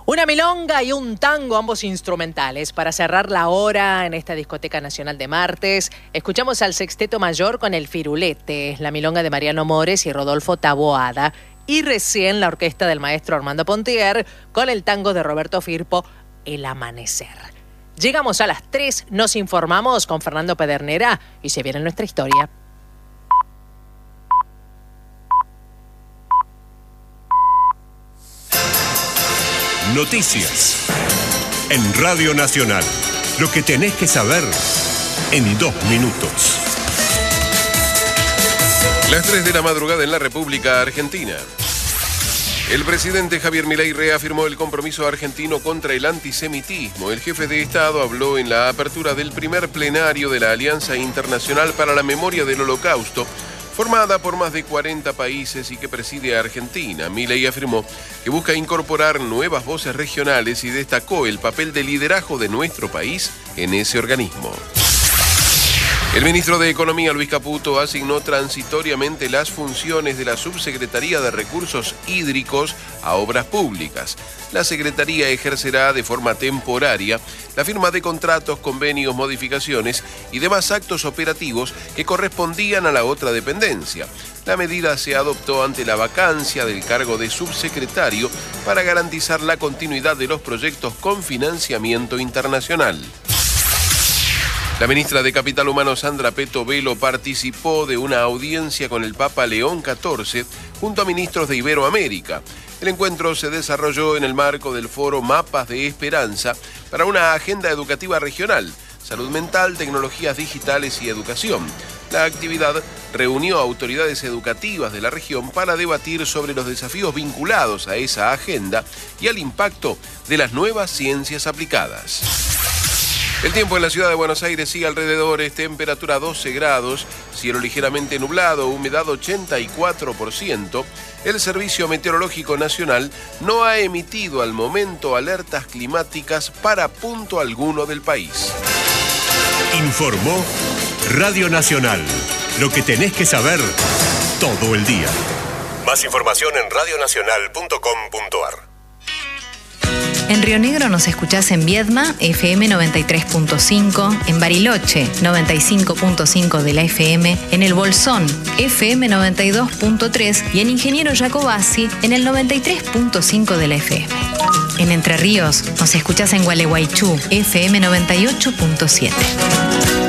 Una milonga y un tango, ambos instrumentales, para cerrar la hora en esta discoteca nacional de martes. Escuchamos al Sexteto Mayor con El Firulete, la milonga de Mariano Mores y Rodolfo Taboada. Y recién la orquesta del maestro Armando Pontier con el tango de Roberto Firpo, El Amanecer. Llegamos a las 3, nos informamos con Fernando Pedernera y se viene nuestra historia. Noticias en Radio Nacional. Lo que tenés que saber en 2 minutos. Las 3 de la madrugada en la República Argentina. El presidente Javier Milei reafirmó el compromiso argentino contra el antisemitismo. El jefe de Estado habló en la apertura del primer plenario de la Alianza Internacional para la Memoria del Holocausto, formada por más de 40 países y que preside a Argentina. Milei afirmó que busca incorporar nuevas voces regionales y destacó el papel de liderazgo de nuestro país en ese organismo. El ministro de Economía, Luis Caputo, asignó transitoriamente las funciones de la Subsecretaría de Recursos Hídricos a Obras Públicas. La Secretaría ejercerá de forma temporaria la firma de contratos, convenios, modificaciones y demás actos operativos que correspondían a la otra dependencia. La medida se adoptó ante la vacancia del cargo de subsecretario para garantizar la continuidad de los proyectos con financiamiento internacional. La ministra de Capital Humano, Sandra Peto Velo, participó de una audiencia con el Papa León XIV junto a ministros de Iberoamérica. El encuentro se desarrolló en el marco del foro Mapas de Esperanza para una agenda educativa regional, salud mental, tecnologías digitales y educación. La actividad reunió a autoridades educativas de la región para debatir sobre los desafíos vinculados a esa agenda y al impacto de las nuevas ciencias aplicadas. El tiempo en la ciudad de Buenos Aires sigue alrededores, temperatura 12 grados, cielo ligeramente nublado, humedad 84%. El Servicio Meteorológico Nacional no ha emitido al momento alertas climáticas para punto alguno del país. Informó Radio Nacional. Lo que tenés que saber todo el día. Más información en radionacional.com.ar. En Río Negro nos escuchás en Viedma, FM 93.5, en Bariloche, 95.5 de la FM, en El Bolsón, FM 92.3 y en Ingeniero Jacobasi, en el 93.5 de la FM. En Entre Ríos nos escuchás en Gualeguaychú, FM 98.7.